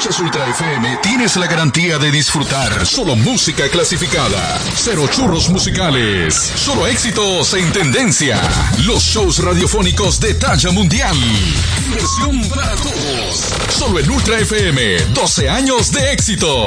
escuchas Ultra FM, tienes la garantía de disfrutar solo música clasificada, cero churros musicales, solo éxitos en tendencia, los shows radiofónicos de talla mundial, diversión para todos. Solo en Ultra FM, 12 años de éxito.